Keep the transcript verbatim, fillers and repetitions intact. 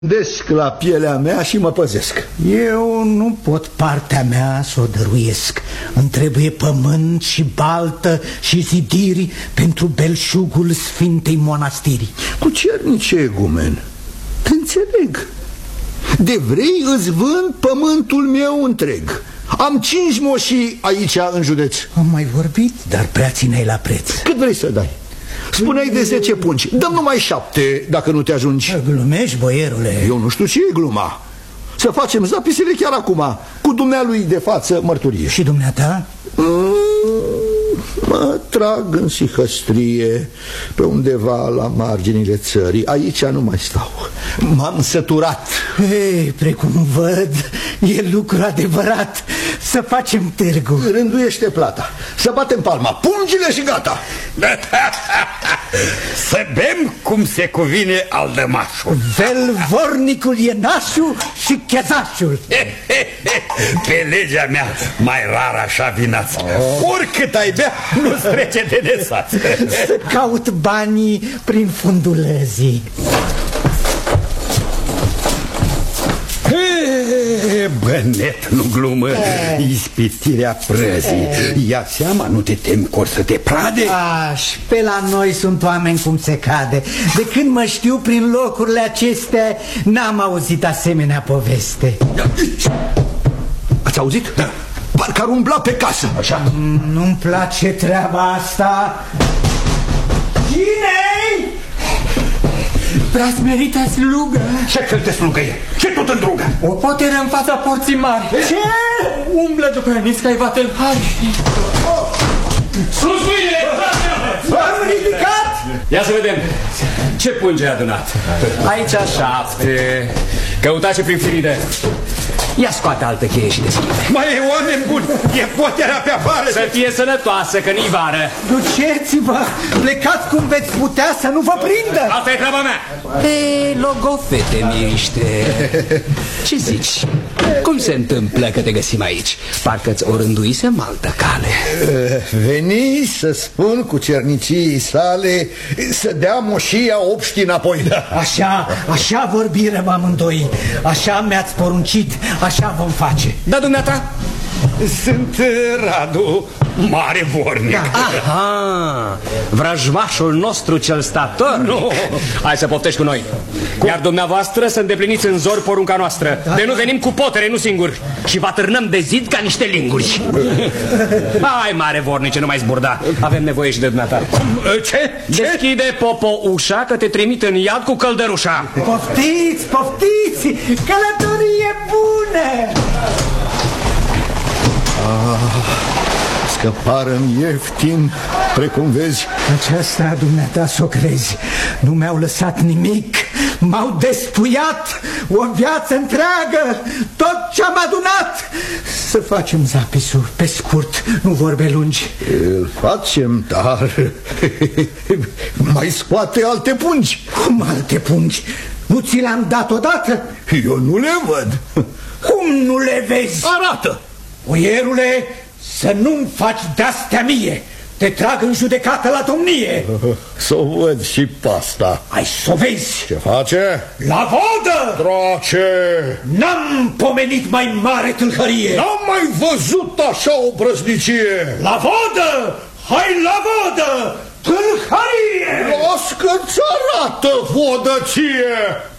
Desc la pielea mea și mă păzesc. Eu nu pot partea mea să o dăruiesc. Îmi trebuie pământ și baltă și zidiri pentru belșugul Sfintei Mănăstiri. Cu cernice, egumen, te înțeleg. De vrei îți vând pământul meu întreg. Am cinci moșii aici în județ. Am mai vorbit, dar prea țineai la preț. Cât vrei să dai? Spuneai de zece pungi. Dăm numai șapte, dacă nu te ajungi. Glumești, boierule? Eu nu știu ce e gluma. Să facem zapisele chiar acum, cu dumnealui de față mărturie. Și dumneata? Mm, mă trag în sihăstrie pe undeva la marginile țării. Aici nu mai stau. M-am săturat. Ei, precum văd, e lucru adevărat. Să facem târgu. Rânduiește plata. Să batem palma, pungile și gata. Să bem cum se cuvine aldămașul. Velvornicul e nașul și chezașul. Pe legea mea, mai rar așa vinați. Oricât ai bea, nu-ți trece de nesați. Să caut banii prin fundulăzii. Bănet, nu glumă, ispitirea prăzii. Ia seama, nu te temi că or să te prade? Aș, pe la noi sunt oameni cum se cade. De când mă știu prin locurile acestea, n-am auzit asemenea poveste. Ați auzit? Da. Parcă ar umbla pe casă. Așa. Nu-mi place treaba asta. Cine-i? Preasmerita slugă. Ce fel de slugă e? Ce tot îndrugă? O poteră în fața porții mari. Ce? Umblă după Nisca-i Vatelhari. Sus mâine! Am ridicat? Ia să vedem. Ce punge ai adunat? Aici șapte. Căutați prin firide. Ia scoate altă cheie și deschide. Mai e oameni buni, e poterea pe afară. Să fie sănătoasă, că nu-i vară. Duceți-vă, plecați cum veți putea să nu vă prindă. Asta e treaba mea. Ei, logofete miriște. Ce zici? Cum se întâmplă că te găsim aici? Parcă-ți o rânduisem altă cale. Veni să spun cu cerniciei sale să dea moșia obștii înapoi. Așa, așa vorbirăm amândoi. Așa mi-ați poruncit, așa vom face. Da, dumneata? Sunt Radu, mare vornic. Da. Aha, vrăjmașul nostru cel stator. Nu. Hai să poftești cu noi. Cum? Iar dumneavoastră să îndepliniți în zor porunca noastră, da, de nu venim cu potere, nu singuri. Și vă târnăm de zid ca niște linguri. Hai, mare vornice, nu mai zburda. Avem nevoie și de dumneata. Ce? Deschide, Popo, ușa, că te trimit în iad cu căldărușa. Poftiți, poftiți, călătorie bună. Ah, scăpară-mi ieftin, precum vezi. Aceasta, dumneata, s-o crezi. Nu mi-au lăsat nimic. M-au despuiat o viață întreagă, tot ce-am adunat. Să facem zapisul, pe scurt, nu vorbe lungi. Îl facem, dar mai scoate alte pungi. Cum alte pungi? Nu ți le-am dat odată? Eu nu le văd. Cum nu le vezi? Arată. Boierule, să nu-mi faci de-astea mie. Te trag în judecată la domnie. Să o văd și pasta. Ai să o vezi. Ce face? La vodă! Drace! N-am pomenit mai mare tâlhărie. N-am mai văzut așa o brăznicie. La vodă! Hai la vodă! Tâlhărie! Las că-ți arată vodă ție!